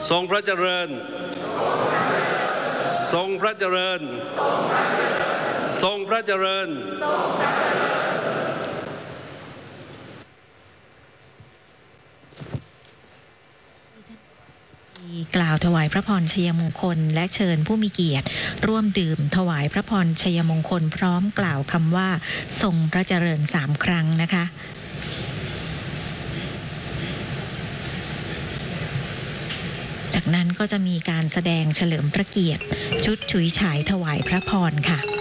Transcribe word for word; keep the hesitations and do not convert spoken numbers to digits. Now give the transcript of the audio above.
ทรงพระเจริญทรงพระเจริญทรงพระเจริญกล่าวถวายพระพรชัยมงคลและเชิญผู้มีเกียรติร่วมดื่มถวายพระพรชัยมงคลพร้อมกล่าวคำว่าทรงพระเจริญสามครั้งนะคะจากนั้นก็จะมีการแสดงเฉลิมพระเกียรติชุดฉุยฉายถวายพระพรค่ะ